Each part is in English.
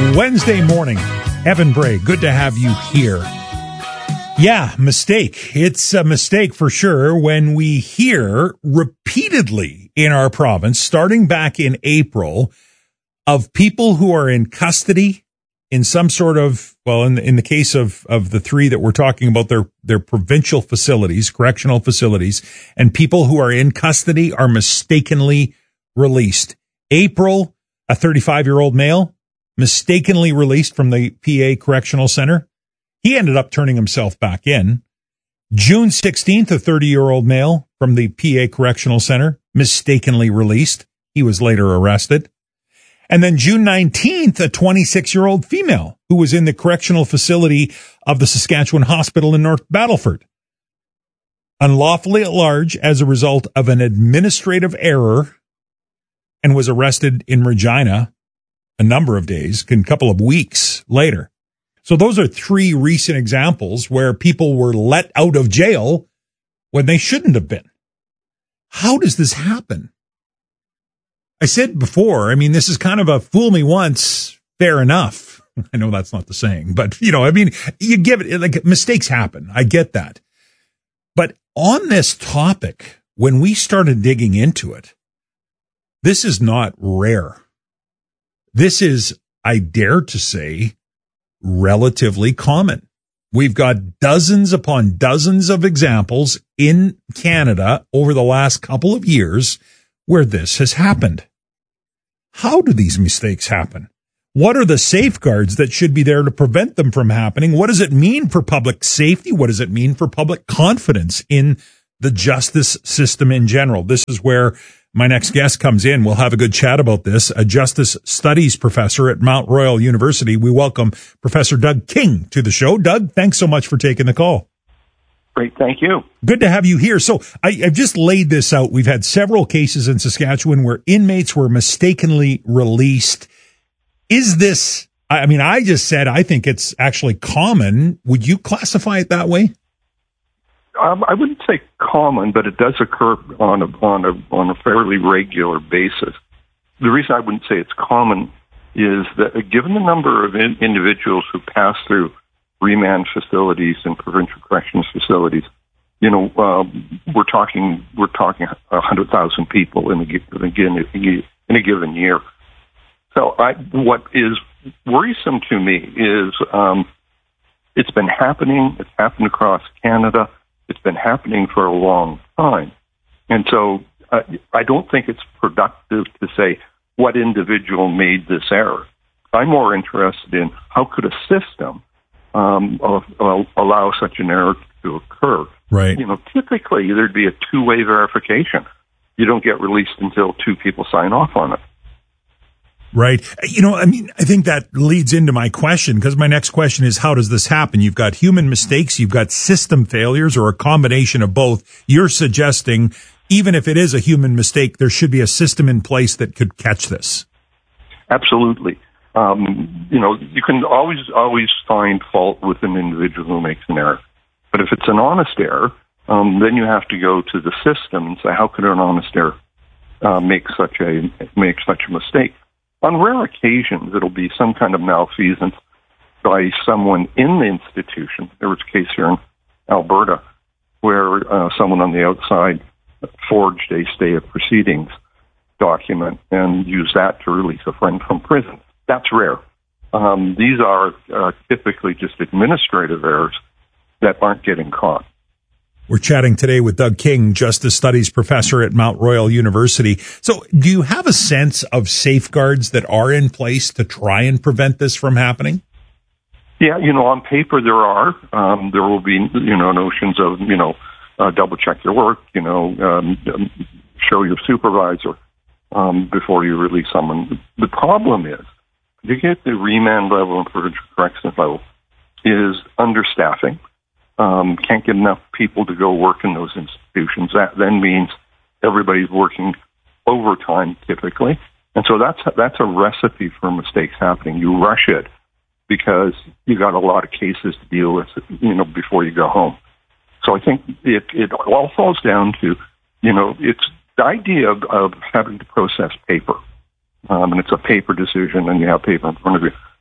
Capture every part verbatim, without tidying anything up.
Wednesday morning. Evan Bray, good to have you here. Yeah, mistake. It's a mistake for sure when we hear repeatedly in our province, starting back in April, of people who are in custody in some sort of, well, in the, in the case of, of the three that we're talking about, their, their provincial facilities, correctional facilities, and people who are in custody are mistakenly released. April, a thirty-five-year-old male, mistakenly released from the P A Correctional Center. He ended up turning himself back in. June sixteenth, a thirty-year-old male from the P A Correctional Center, mistakenly released. He was later arrested. And then June nineteenth, a twenty-six-year-old female who was in the correctional facility of the Saskatchewan Hospital in North Battleford, unlawfully at large as a result of an administrative error, and was arrested in Regina a number of days, a couple of weeks later. So those are three recent examples where people were let out of jail when they shouldn't have been. How does this happen? I said before, I mean, this is kind of a fool me once, fair enough. I know that's not the saying, but, you know, I mean, you give it, like, mistakes happen. I get that. But on this topic, when we started digging into it, this is not rare. This is, I dare to say, relatively common. We've got dozens upon dozens of examples in Canada over the last couple of years where this has happened. How do these mistakes happen? What are the safeguards that should be there to prevent them from happening? What does it mean for public safety? What does it mean for public confidence in the justice system in general? This is where my next guest comes in. We'll have a good chat about this. A justice studies professor at Mount Royal University. We welcome Professor Doug King to the show. Doug, thanks so much for taking the call. Great, thank you. Good to have you here. So I, I've just laid this out. We've had several cases in Saskatchewan where inmates were mistakenly released. Is this, I mean, I just said I think it's actually common. Would you classify it that way? Um, I wouldn't say common, but it does occur on a, on a on a fairly regular basis. The reason I wouldn't say it's common is that given the number of in, individuals who pass through remand facilities and provincial corrections facilities, you know, um, we're talking we're talking a hundred thousand people in a, in a given year. So, I, what is worrisome to me is um, it's been happening. It's happened across Canada. It's been happening for a long time. And so uh, I don't think it's productive to say what individual made this error. I'm more interested in how could a system um, uh, uh, allow such an error to occur. Right. You know, typically there'd be a two-way verification. You don't get released until two people sign off on it. Right. You know, I mean, I think that leads into my question, because my next question is, how does this happen? You've got human mistakes, you've got system failures, or a combination of both. You're suggesting, even if it is a human mistake, there should be a system in place that could catch this. Absolutely. Um, you know, you can always, always find fault with an individual who makes an error. But if it's an honest error, um, then you have to go to the system and say, how could an honest error uh, make such a make such a mistake? On rare occasions, it'll be some kind of malfeasance by someone in the institution. There was a case here in Alberta where uh, someone on the outside forged a stay of proceedings document and used that to release a friend from prison. That's rare. Um, these are uh, typically just administrative errors that aren't getting caught. We're chatting today with Doug King, Justice Studies professor at Mount Royal University. So do you have a sense of safeguards that are in place to try and prevent this from happening? Yeah, you know, on paper there are. Um, there will be, you know, notions of, you know, uh, double check your work, you know, um, show your supervisor um, before you release someone. The problem is, to get the remand level and provincial corrections level, is understaffing. Um, can't get enough people to go work in those institutions. That then means everybody's working overtime typically. And so that's that's a recipe for mistakes happening. You rush it because you got a lot of cases to deal with, you know, before you go home. So I think it, it all falls down to, you know, it's the idea of, of having to process paper. Um, and it's a paper decision and you have paper in front of you.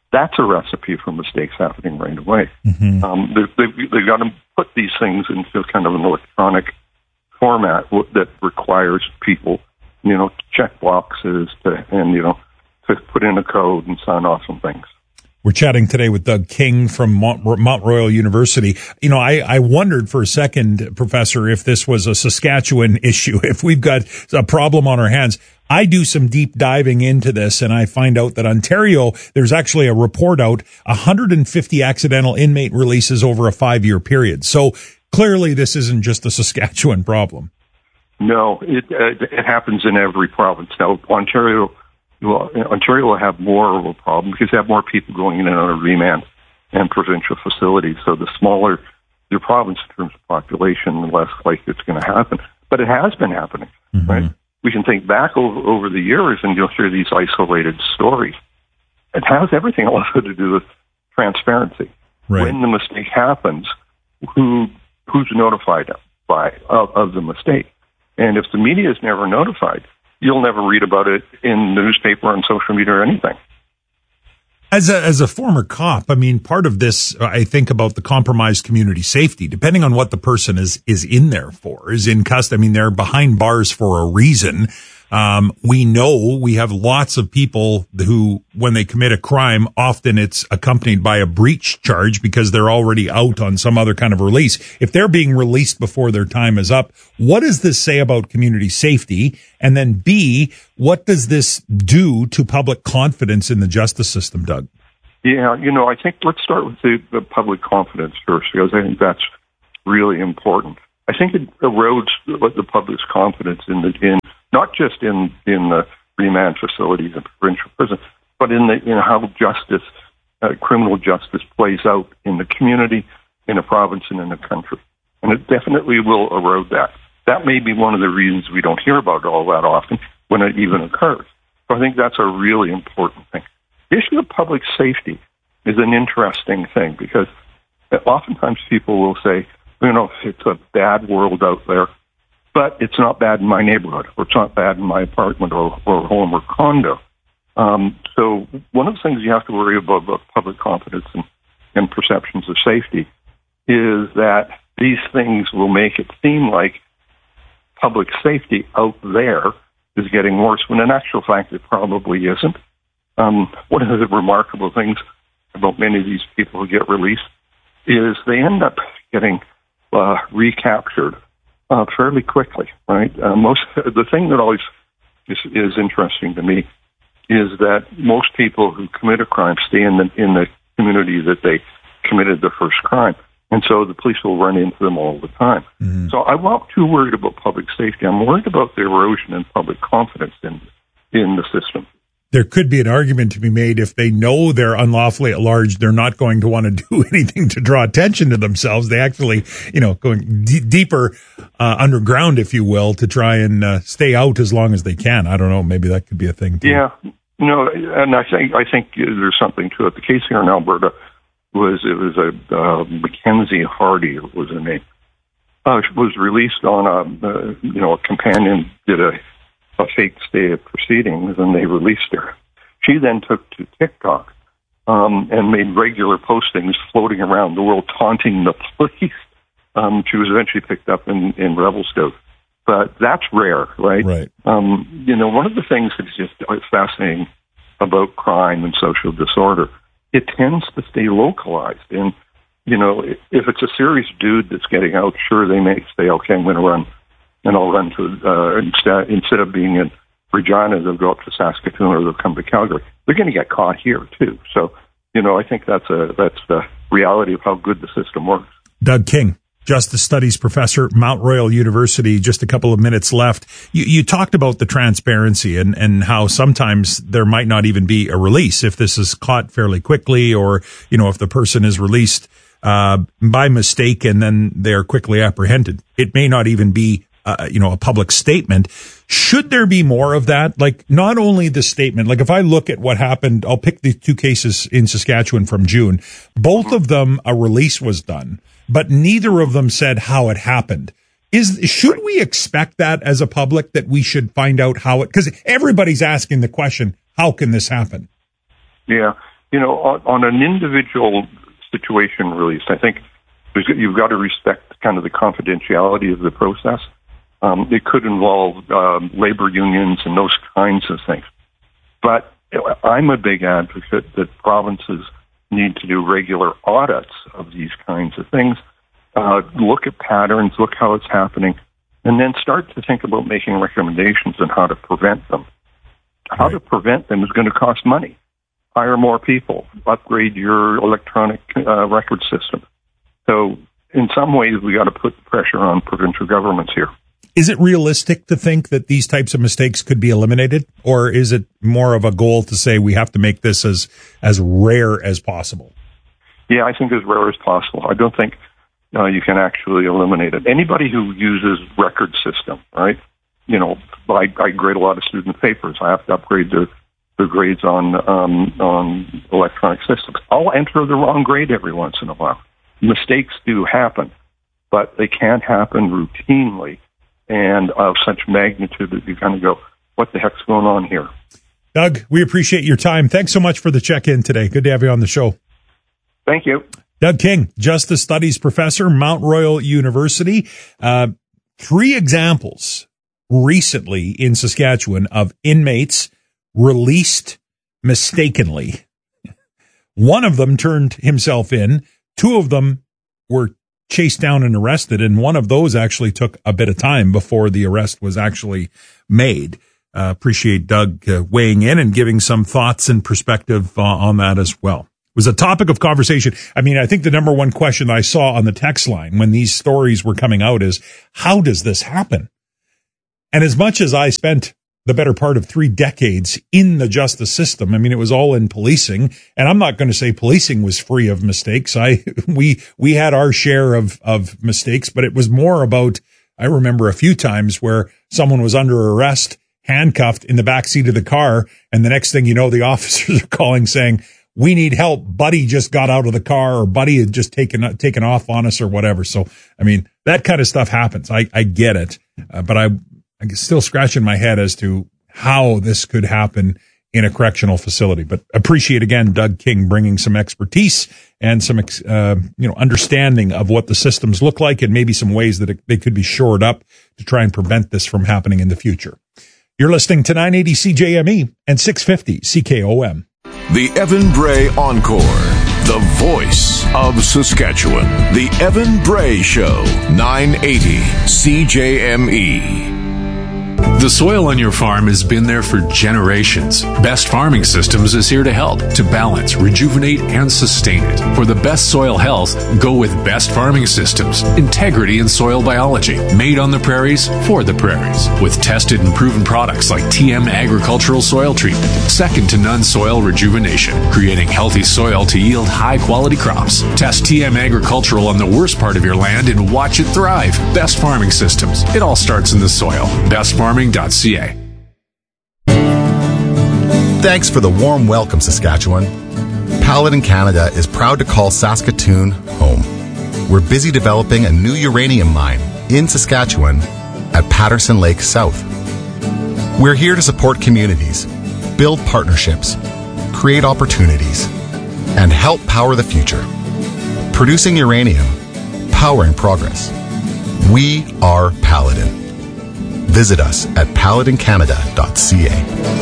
That's a recipe for mistakes happening right away. Mm-hmm. Um, they, they've, they've got to put these things into kind of an electronic format that requires people, you know, to check boxes to, and, you know, to put in a code and sign off on things. We're chatting today with Doug King from Mount, Mount Royal University. You know, I, I wondered for a second, Professor, if this was a Saskatchewan issue, if we've got a problem on our hands. I do some deep diving into this, and I find out that Ontario, there's actually a report out, one hundred fifty accidental inmate releases over a five-year period. So clearly this isn't just a Saskatchewan problem. No, it, uh, it happens in every province. Now, Ontario... Well, Ontario will have more of a problem because they have more people going in and out of remand and provincial facilities. So the smaller your province in terms of population, the less likely it's going to happen. But it has been happening, mm-hmm. right? We can think back over, over the years and you'll hear these isolated stories. It has everything also to do with transparency. Right. When the mistake happens, who who's notified by of, of the mistake? And if the media is never notified, you'll never read about it in the newspaper, on social media, or anything. As a, as a former cop, I mean, part of this, I think about the compromised community safety, depending on what the person is, is in there for, is in custody. I mean, they're behind bars for a reason. Um, we know we have lots of people who, when they commit a crime, often it's accompanied by a breach charge because they're already out on some other kind of release. If they're being released before their time is up, what does this say about community safety? And then B, what does this do to public confidence in the justice system, Doug? Yeah, you know, I think let's start with the, the public confidence first, because I think that's really important. I think it erodes the public's confidence in the, in, not just in, in the remand facilities and provincial prisons, but in the in how justice, uh, criminal justice plays out in the community, in a province, and in the country. And it definitely will erode that. That may be one of the reasons we don't hear about it all that often when it even occurs. So I think that's a really important thing. The issue of public safety is an interesting thing because oftentimes people will say, you know, it's a bad world out there, but it's not bad in my neighborhood, or it's not bad in my apartment or, or home or condo. Um, so one of the things you have to worry about about public confidence and, and perceptions of safety is that these things will make it seem like public safety out there is getting worse, when in actual fact it probably isn't. Um, one of the remarkable things about many of these people who get released is they end up getting uh, recaptured uh, fairly quickly, right? Uh, most the thing that always is, is interesting to me is that most people who commit a crime stay in the in the community that they committed the first crime, and so the police will run into them all the time. Mm-hmm. So I'm not too worried about public safety. I'm worried about the erosion in public confidence in in the system. There could be an argument to be made if they know they're unlawfully at large, they're not going to want to do anything to draw attention to themselves. They actually, you know, going d- deeper uh, underground, if you will, to try and uh, stay out as long as they can. I don't know. Maybe that could be a thing too. Yeah, no, and I think I think there's something to it. The case here in Alberta was it was a uh, Mackenzie Hardy was her name. Uh, she was released on a uh, you know a companion did a. a fake stay of proceedings, and they released her. She then took to TikTok um, and made regular postings floating around the world taunting the police. Um, she was eventually picked up in, in Revelstoke. But that's rare, right? Right. Um, you know, one of the things that's just fascinating about crime and social disorder, it tends to stay localized. And, you know, if it's a serious dude that's getting out, sure, they may say, okay, I'm going to run and I'll run to, uh, instead, instead of being in Regina, they'll go up to Saskatoon or they'll come to Calgary. They're going to get caught here, too. So, you know, I think that's a, that's the reality of how good the system works. Doug King, Justice Studies Professor, Mount Royal University, just a couple of minutes left. You, you talked about the transparency and, and how sometimes there might not even be a release if this is caught fairly quickly, or, you know, if the person is released uh, by mistake and then they're quickly apprehended. It may not even be Uh, you know, a public statement. Should there be more of that? Like, not only the statement, like if I look at what happened, I'll pick the two cases in Saskatchewan from June. Both of them, a release was done, but neither of them said how it happened. Is, should we expect that as a public, that we should find out how it, because everybody's asking the question, how can this happen? Yeah. you know, on, on an individual situation release, I think there's, you've got to respect kind of the confidentiality of the process. Um, it could involve um, labor unions and those kinds of things. But I'm a big advocate that provinces need to do regular audits of these kinds of things, uh, look at patterns, look how it's happening, and then start to think about making recommendations on how to prevent them. How right. to prevent them is going to cost money. Hire more people, upgrade your electronic uh, record system. So in some ways, we got to put pressure on provincial governments here. Is it realistic to think that these types of mistakes could be eliminated, or is it more of a goal to say we have to make this as as rare as possible? Yeah, I think as rare as possible. I don't think uh, you can actually eliminate it. Anybody who uses record system, right? You know, I, I grade a lot of student papers. I have to upgrade the, the grades on um, on electronic systems. I'll enter the wrong grade every once in a while. Mistakes do happen, but they can't happen routinely and of such magnitude that you kind of go, what the heck's going on here? Doug, we appreciate your time. Thanks so much for the check-in today. Good to have you on the show. Thank you. Doug King, Justice Studies Professor, Mount Royal University. Uh, three examples recently in Saskatchewan of inmates released mistakenly. One of them turned himself in. Two of them were chased down and arrested, and one of those actually took a bit of time before the arrest was actually made. Uh, appreciate Doug uh, weighing in and giving some thoughts and perspective uh, on that as well. It was a topic of conversation. I mean, I think the number one question that I saw on the text line when these stories were coming out is, how does this happen? And as much as I spent the better part of three decades in the justice system, I mean, it was all in policing, and I'm not going to say policing was free of mistakes. I, we, we had our share of, of mistakes, but it was more about, I remember a few times where someone was under arrest, handcuffed in the backseat of the car, and the next thing you know, the officers are calling saying, we need help. Buddy just got out of the car, or Buddy had just taken, taken off on us or whatever. So, I mean, that kind of stuff happens. I, I get it, uh, but I, I'm still scratching my head as to how this could happen in a correctional facility. But appreciate again Doug King bringing some expertise and some uh, you know understanding of what the systems look like and maybe some ways that it, they could be shored up to try and prevent this from happening in the future. You're listening to nine eighty C J M E and six fifty C K O M. The Evan Bray Encore, the voice of Saskatchewan. The Evan Bray Show, nine eighty C J M E. The soil on your farm has been there for generations. Best Farming Systems is here to help, to balance, rejuvenate, and sustain it. For the best soil health, go with Best Farming Systems. Integrity in soil biology. Made on the prairies, for the prairies. With tested and proven products like T M Agricultural Soil Treatment. Second to none soil rejuvenation. Creating healthy soil to yield high-quality crops. Test T M Agricultural on the worst part of your land and watch it thrive. Best Farming Systems. It all starts in the soil. Best Farming dot c a. Thanks for the warm welcome, Saskatchewan. Paladin Canada is proud to call Saskatoon home. We're busy developing a new uranium mine in Saskatchewan at Patterson Lake South. We're here to support communities, build partnerships, create opportunities, and help power the future. Producing uranium, powering progress. We are Paladin. Visit us at paladin canada dot c a.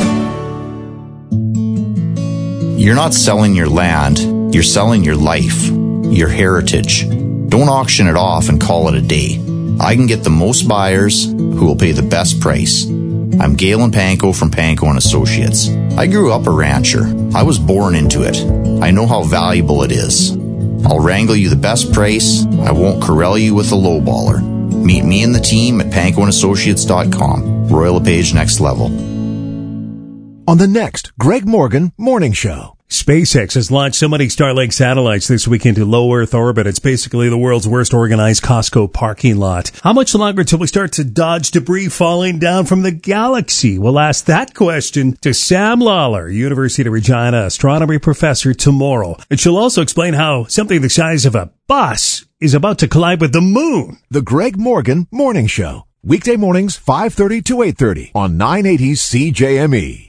You're not selling your land, you're selling your life, your heritage. Don't auction it off and call it a day. I can get the most buyers who will pay the best price. I'm Galen Panko from Panko and Associates. I grew up a rancher. I was born into it. I know how valuable it is. I'll wrangle you the best price. I won't corral you with a lowballer. Meet me and the team at panko and associates dot com. Royal LePage Next Level. On the next Greg Morgan Morning Show. SpaceX has launched so many Starlink satellites this week into low Earth orbit. It's basically the world's worst organized Costco parking lot. How much longer till we start to dodge debris falling down from the galaxy? We'll ask that question to Sam Lawler, University of Regina astronomy professor, tomorrow. And she'll also explain how something the size of a bus is about to collide with the moon. The Greg Morgan Morning Show. Weekday mornings, five thirty to eight thirty on nine eighty C J M E.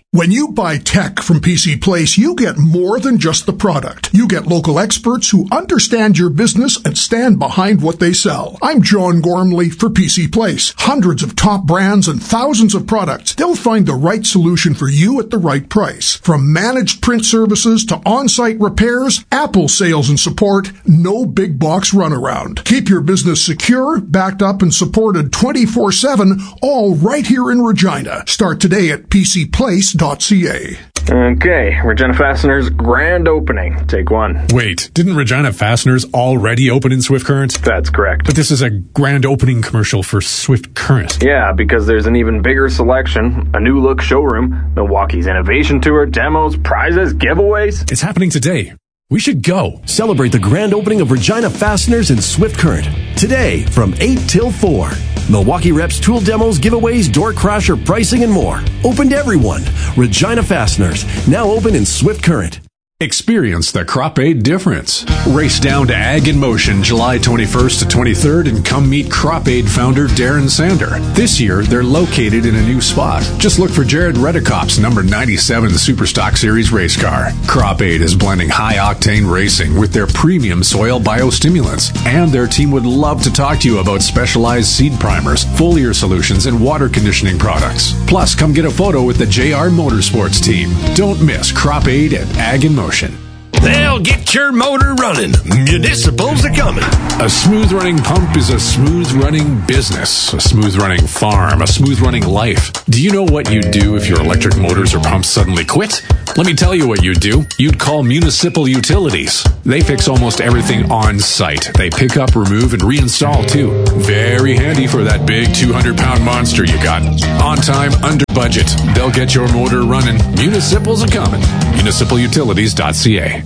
When you buy tech from P C Place, you get more than just the product. You get local experts who understand your business and stand behind what they sell. I'm John Gormley for P C Place. Hundreds of top brands and thousands of products. They'll find the right solution for you at the right price. From managed print services to on-site repairs, Apple sales and support, no big box runaround. Keep your business secure, backed up, and supported twenty-four seven, all right here in Regina. Start today at p c place dot c a. Okay, Regina Fasteners grand opening. Take one. Wait, didn't Regina Fasteners already open in Swift Current? That's correct. But this is a grand opening commercial for Swift Current. Yeah, because there's an even bigger selection, a new look showroom, Milwaukee's Innovation Tour, demos, prizes, giveaways. It's happening today. We should go. Celebrate the grand opening of Regina Fasteners in Swift Current. Today from eight till four. Milwaukee Reps tool demos, giveaways, door crasher pricing, and more. Open to everyone. Regina Fasteners, now open in Swift Current. Experience the Crop Aid difference. Race down to Ag in Motion July twenty-first to twenty-third and come meet Crop Aid founder Darren Sander. This year, they're located in a new spot. Just look for Jared Redekop's number ninety-seven Superstock Series race car. Crop Aid is blending high-octane racing with their premium soil biostimulants. And their team would love to talk to you about specialized seed primers, foliar solutions, and water conditioning products. Plus, come get a photo with the J R Motorsports team. Don't miss Crop Aid at Ag in Motion. They'll get your motor running. Municipals are coming. A smooth-running pump is a smooth-running business, a smooth-running farm, a smooth-running life. Do you know what you'd do if your electric motors or pumps suddenly quit? Let me tell you what you'd do. You'd call Municipal Utilities. They fix almost everything on site. They pick up, remove, and reinstall, too. Very handy for that big two hundred pound monster you got. On time, under budget. They'll get your motor running. Municipals are coming. municipal utilities dot c a.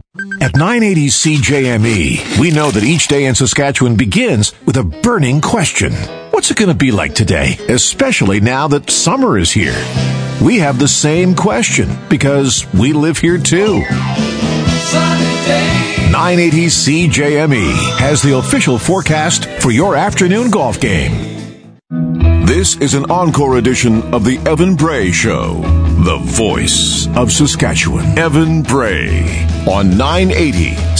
At nine eighty C J M E, we know that each day in Saskatchewan begins with a burning question. What's it going to be like today, especially now that summer is here? We have the same question because we live here too. nine eighty C J M E has the official forecast for your afternoon golf game. This is an encore edition of the Evan Bray Show, the voice of Saskatchewan. Evan Bray on nine eighty